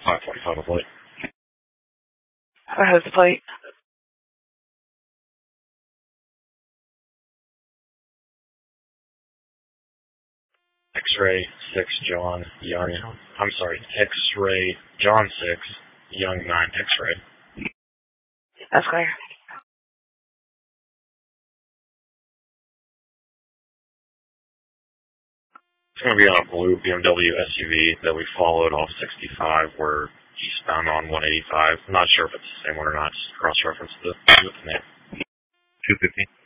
545 a plate. What has the plate? X-ray 6 John Young. I'm sorry, X-ray John 6 Young 9 X-ray. That's clear. It's going to be on a blue BMW SUV that we followed off 65 where eastbound on 185. I'm not sure if it's the same one or not. Just cross-reference the name. 250.